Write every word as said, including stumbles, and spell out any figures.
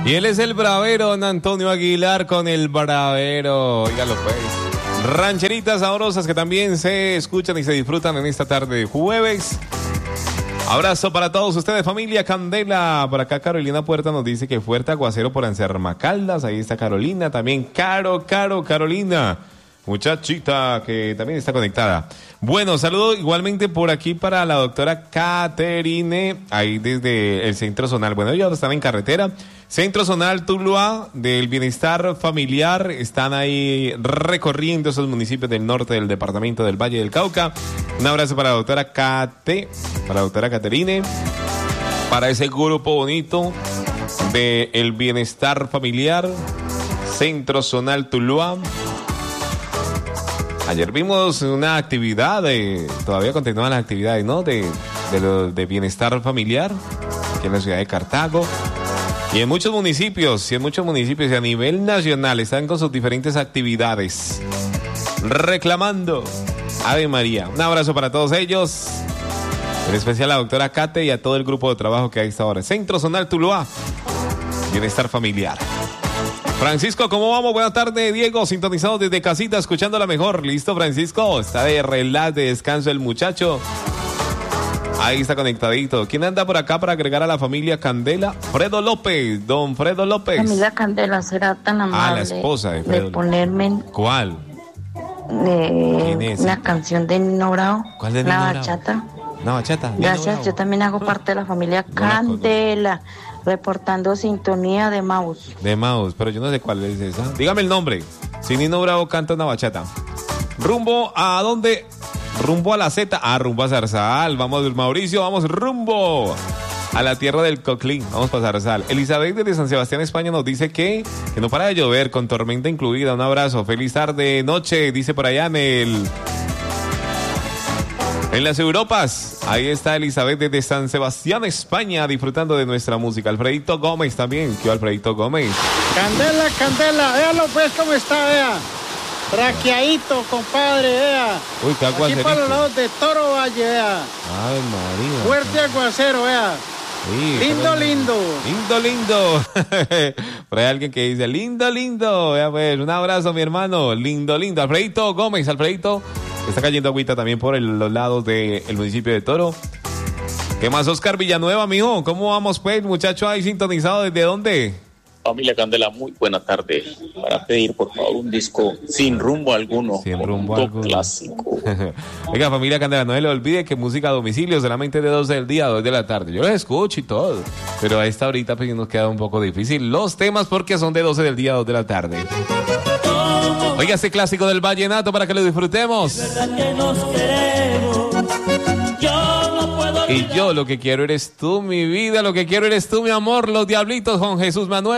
Y él es el bravero, don Antonio Aguilar con el bravero. Óigalo pues. Rancheritas sabrosas que también se escuchan y se disfrutan en esta tarde de jueves. Abrazo para todos ustedes, familia Candela. Por acá Carolina Puerta nos dice que fuerte aguacero por Anserma Caldas. Ahí está Carolina, también Caro, Caro, Carolina. Muchachita que también está conectada. Bueno, saludo igualmente por aquí para la doctora Caterine, ahí desde el Centro Zonal. Bueno, ellos están en carretera. Centro Zonal Tuluá del Bienestar Familiar. Están ahí recorriendo esos municipios del norte del departamento del Valle del Cauca. Un abrazo para la doctora Cate, para la doctora Caterine, para ese grupo bonito de el Bienestar Familiar, Centro Zonal Tuluá. Ayer vimos una actividad, de, todavía continúan las actividades, ¿no? De, de, lo, de bienestar familiar, aquí en la ciudad de Cartago. Y en muchos municipios, y en muchos municipios y a nivel nacional están con sus diferentes actividades. Reclamando. Ave María. Un abrazo para todos ellos. En especial a la doctora Cate y a todo el grupo de trabajo que hay hasta ahora. Centro Zonal Tuluá. Bienestar familiar. Francisco, ¿cómo vamos? Buenas tardes, Diego, sintonizado desde casita, escuchando la mejor. ¿Listo, Francisco? Está de relax, de descanso el muchacho. Ahí está conectadito. ¿Quién anda por acá para agregar a la familia Candela? Fredo López, don Fredo López. Familia Candela, será tan amable. Ah, la esposa de Fredo. De ponerme. ¿Cuál? De ¿Quién es? Una canción de Nino Bravo. ¿Cuál de Nino La Bravo? bachata. La bachata. Gracias, yo también hago parte de la familia No la Candela. Reportando sintonía de Maus. De Maus, pero yo no sé cuál es esa. Dígame el nombre. Si Nino Bravo canta una bachata. ¿Rumbo a dónde? Rumbo a la Z. Ah, rumbo a Zarzal. Vamos, Mauricio, vamos rumbo a la tierra del Coclín. Vamos para Zarzal. Elizabeth desde San Sebastián, España, nos dice que, que no para de llover, con tormenta incluida. Un abrazo. Feliz tarde, noche, dice por allá en el... En las Europas, ahí está Elizabeth desde San Sebastián, España, disfrutando de nuestra música. Alfredito Gómez también, ¿qué Alfredito Gómez? Candela, Candela, véalo pues cómo está, vea. Raqueadito, compadre, vea. Uy, qué aguacerito. Aquí para los lados de Toro Valle, vea. Ay, María. Fuerte aguacero, vea. Sí, lindo, pero... lindo. Lindo, lindo. Pero hay alguien que dice, lindo, lindo. Vea pues, un abrazo, mi hermano. Lindo, lindo. Alfredito Gómez, Alfredito. Está cayendo agüita también por el, los lados del municipio de Toro. ¿Qué más, Oscar Villanueva, mijo? ¿Cómo vamos, pues, muchacho ahí sintonizado? ¿Desde dónde? Familia Candela, muy buena tarde. Para pedir, por favor, un disco sin rumbo alguno. Sin rumbo un alguno. Clásico. Oiga, familia Candela, no se le olvide que música a domicilio solamente de doce del día a dos de la tarde. Yo los escucho y todo. Pero a esta horita pues nos queda un poco difícil los temas porque son de doce del día a dos de la tarde. Oiga, este clásico del vallenato para que lo disfrutemos. Y yo lo que quiero eres tú, mi vida, lo que quiero eres tú, mi amor, los Diablitos con Jesús Manuel.